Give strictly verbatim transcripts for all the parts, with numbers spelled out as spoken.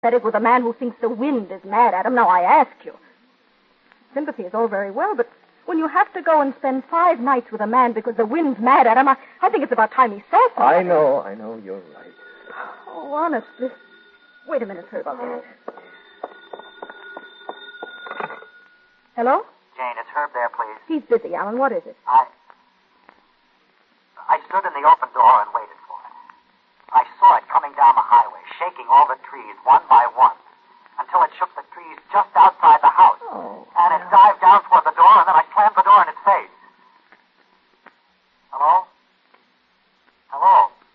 Sympathetic with a man who thinks the wind is mad at him. Now, I ask you. Sympathy is all very well, but when you have to go and spend five nights with a man because the wind's mad at him, I, I think it's about time he saw something. I know, I know, you're right. Oh, honestly. Wait a minute, Herb. I'll get it. Hello? Jane, it's Herb there, please. He's busy, Alan. What is it? I... I stood in the open door and waited for it. I saw it coming down the highway, shaking all the trees one by one, until it shook the trees just outside the house. Oh. And it dived down toward the door, and then I slammed the door in its face. Hello? Hello?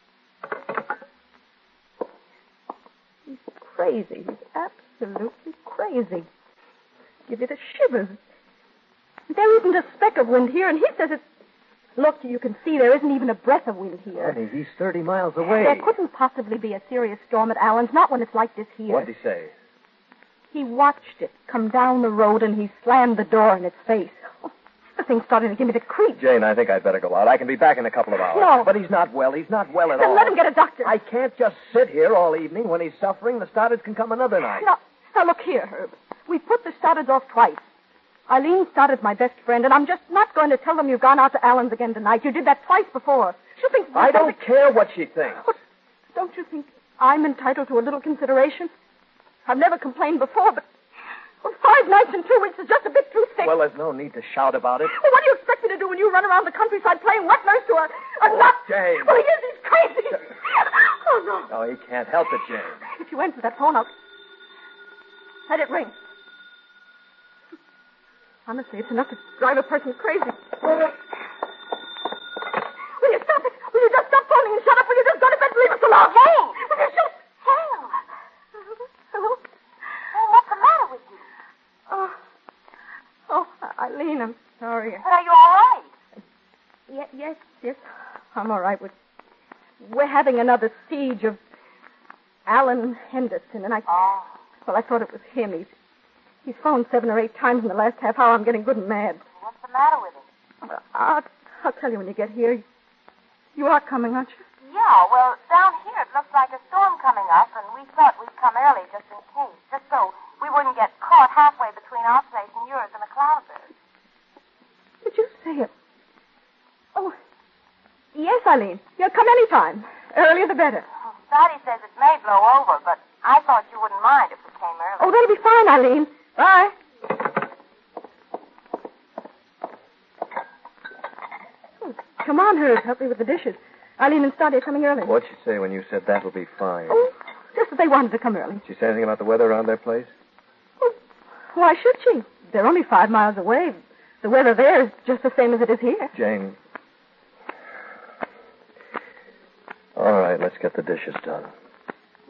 He's crazy. He's absolutely crazy. Give you the shivers. There isn't a speck of wind here, and he says it's... Look, you can see there isn't even a breath of wind here. Honey, he's thirty miles away. There couldn't possibly be a serious storm at Allen's, not when it's like this here. What'd he say? He watched it come down the road, and he slammed the door in its face. Oh, the thing's starting to give me the creeps. Jane, I think I'd better go out. I can be back in a couple of hours. No. But he's not well. He's not well at Then all. let him get a doctor. I can't just sit here all evening when he's suffering. The starters can come another night. Now, now look here, Herb. We put the starters off twice. Eileen started my best friend, and I'm just not going to tell them you've gone out to Allen's again tonight. You did that twice before. She'll think... I don't care what she thinks. But don't you think I'm entitled to a little consideration? I've never complained before, but well, five nights and two weeks is just a bit too thick. Well, there's no need to shout about it. Well, what do you expect me to do when you run around the countryside playing wet nurse to a, a Oh, nut? Jane. Well, he is. He's crazy. Oh, no. No, he can't help it, Jane. If you answer that phone, I'll... Let it ring. Honestly, it's enough to drive a person crazy. Will you stop it? Will you just stop phoning and shut up? Will you just go to bed and leave us alone? Jane! Will you just... Jane! Hello? Jane, what's the matter with you? Oh, oh, Eileen, I'm sorry. But are you all right? Yes, yes, yes. I'm all right. We're, we're having another siege of Alan Henderson, and I... Oh. Well, I thought it was him. He's, he's phoned seven or eight times in the last half hour. I'm getting good and mad. What's the matter with him? Well, I'll, I'll tell you when you get here. You are coming, aren't you? Yeah, well, down here it looks like a storm coming up, and we thought we'd come early just in case, just so we wouldn't get caught halfway between our place and yours in a cloud burst. Did you say it? Oh, yes, Eileen. You'll come any time. Earlier the better. Well, Daddy says it may blow over, but I thought you wouldn't mind if we came early. Oh, that'll be fine, Eileen. Bye. Oh, come on, Herb. Help me with the dishes. Eileen and Stoddy are coming early. What'd she say when you said that'll be fine? Oh, just that they wanted to come early. Did she say anything about the weather around their place? Oh, why should she? They're only five miles away. The weather there is just the same as it is here. Jane. All right, let's get the dishes done.